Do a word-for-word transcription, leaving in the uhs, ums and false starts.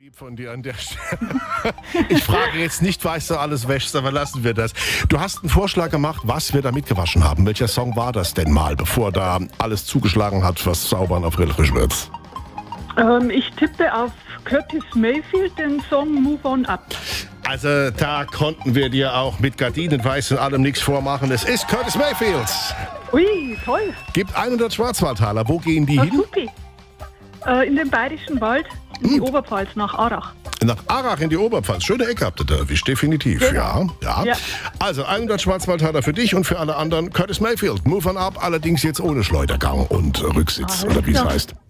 Lieb von dir an der Stelle. Ich frage jetzt nicht, weißt du, alles wäschst, aber lassen wir das. Du hast einen Vorschlag gemacht, was wir da mitgewaschen haben. Welcher Song war das denn mal, bevor da alles zugeschlagen hat, was sauber und aprilfrisch wird? Ähm, ich tippe auf Curtis Mayfield, den Song Move On Up. Also da konnten wir dir auch mit Gardinenweiß und allem nichts vormachen. Es ist Curtis Mayfield. Ui, toll. Gibt hundert Schwarzwaldtaler. Wo gehen die Ah, hin? supi. Äh, in den Bayerischen Wald, in die Oberpfalz, nach Arach. Nach Arach in die Oberpfalz. Schöne Ecke habt ihr da erwischt, definitiv. Genau. Ja, ja. Ja. Also hundert Schwarzwaldtaler für dich und für alle anderen Curtis Mayfield. Move on up, allerdings jetzt ohne Schleudergang und Rücksitz, Alles oder wie es klar. heißt.